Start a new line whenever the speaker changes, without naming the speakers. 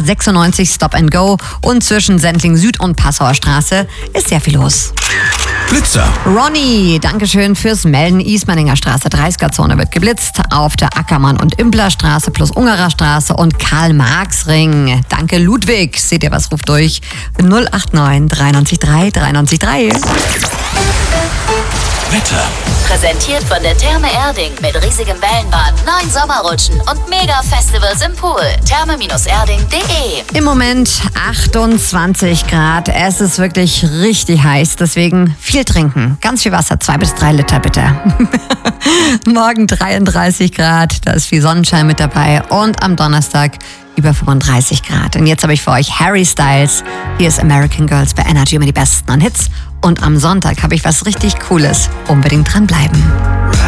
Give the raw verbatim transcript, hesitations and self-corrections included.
sechsundneunzig Stop and Go und zwischen Sendling Süd und Passauer Straße ist sehr viel los.
Blitzer.
Ronny, Dankeschön fürs Melden. Ismaninger Straße, dreißiger-Zone wird geblitzt. Auf der Ackermann- und Impler Straße plus Ungerer Straße und Karl-Marx-Ring. Danke Ludwig. Seht ihr was, ruft durch. null acht neun drei neun drei drei neun drei.
Wetter.
Präsentiert von der Therme Erding mit riesigem Wellenbad, neun Sommerrutschen und Mega-Festivals im Pool. therme erding punkt de.
Im Moment achtundzwanzig Grad. Es ist wirklich richtig heiß, deswegen viel trinken. Ganz viel Wasser, zwei bis drei Liter bitte. Morgen dreiunddreißig Grad, da ist viel Sonnenschein mit dabei und am Donnerstag über fünfunddreißig Grad. Und jetzt habe ich für euch Harry Styles. Hier ist American Girls bei Energy, immer die besten an Hits. Und am Sonntag habe ich was richtig Cooles. Unbedingt dranbleiben.